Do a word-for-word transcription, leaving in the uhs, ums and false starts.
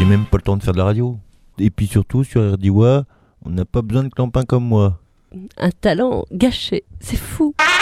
j'ai même pas le temps de faire de la radio. Et puis surtout, sur R D I W A, on n'a pas besoin de clampin comme moi. Un talent gâché, c'est fou.